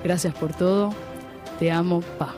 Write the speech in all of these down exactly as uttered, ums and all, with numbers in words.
Gracias por todo. Te amo, pa.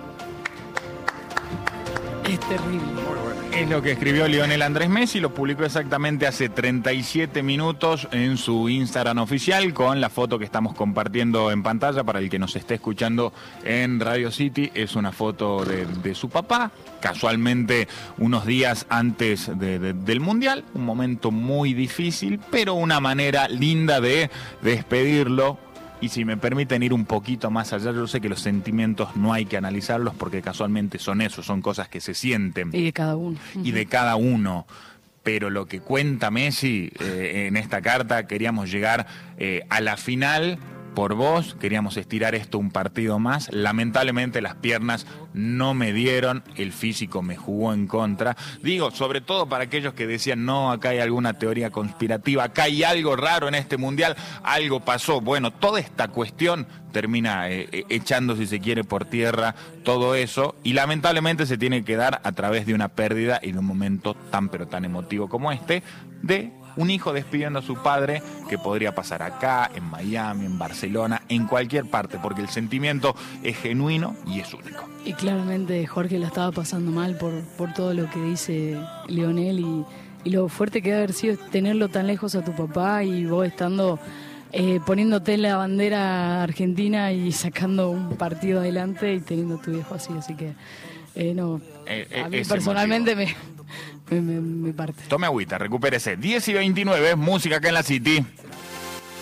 Es terrible. Es lo que escribió Lionel Andrés Messi, lo publicó exactamente hace treinta y siete minutos en su Instagram oficial con la foto que estamos compartiendo en pantalla para el que nos esté escuchando en Radio City. Es una foto de, de su papá, casualmente unos días antes de, de, del Mundial, un momento muy difícil, pero una manera linda de despedirlo. Y si me permiten ir un poquito más allá, yo sé que los sentimientos no hay que analizarlos porque casualmente son eso, son cosas que se sienten. Y de cada uno. Y de cada uno. Pero lo que cuenta Messi eh, en esta carta, queríamos llegar eh, a la final por vos, queríamos estirar esto un partido más. Lamentablemente las piernas no me dieron, el físico me jugó en contra. Digo, sobre todo para aquellos que decían, no, acá hay alguna teoría conspirativa, acá hay algo raro en este mundial, algo pasó. Bueno, toda esta cuestión termina eh, echando, si se quiere, por tierra todo eso, y lamentablemente se tiene que dar a través de una pérdida y de un momento tan pero tan emotivo como este, de un hijo despidiendo a su padre, que podría pasar acá, en Miami, en Barcelona, en cualquier parte, porque el sentimiento es genuino y es único. Y claramente Jorge la estaba pasando mal por, por todo lo que dice Lionel y, y lo fuerte que debe haber sido tenerlo tan lejos a tu papá y vos estando eh, poniéndote la bandera argentina y sacando un partido adelante y teniendo a tu viejo así, así que eh, no, eh, a mí es personalmente me, me, me, me parte. Tome agüita, recupérese. diez y veintinueve, música acá en la City.